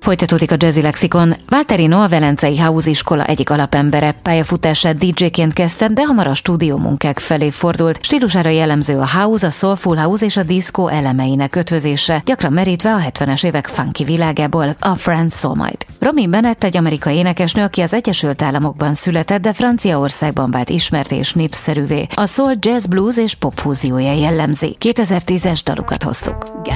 Folytatódik a Jazzy Lexikon. Valterino a Velencei House iskola egyik alapembere. Pályafutását DJ-ként kezdte, de hamar a stúdiómunkák felé fordult. Stílusára jellemző a house, a soulful house és a disco elemeinek ötvözése, gyakran merítve a 70-es évek funky világából, a Friends Soulmate. Romy Bennett egy amerikai énekesnő, aki az Egyesült Államokban született, de Franciaországban vált ismert és népszerűvé. A soul, jazz, blues és pop fúziója jellemzi. 2010-es dalukat hoztuk.